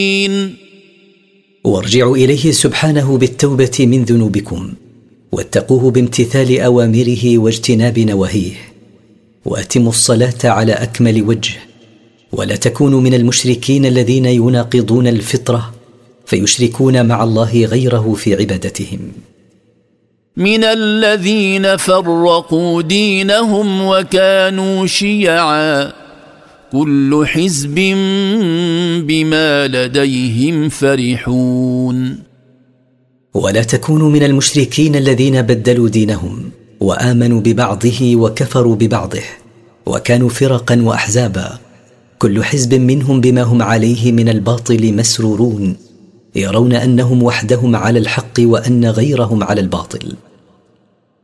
وارجعوا إليه سبحانه بالتوبة من ذنوبكم، واتقوه بامتثال أوامره واجتناب نواهيه، وأتموا الصلاة على أكمل وجه، ولا تكونوا من المشركين الذين يناقضون الفطرة فيشركون مع الله غيره في عبادتهم. من الذين فرقوا دينهم وكانوا شيعا كل حزب بما لديهم فرحون. ولا تكونوا من المشركين الذين بدلوا دينهم وآمنوا ببعضه وكفروا ببعضه، وكانوا فرقا وأحزابا، كل حزب منهم بما هم عليه من الباطل مسرورون، يرون أنهم وحدهم على الحق وأن غيرهم على الباطل.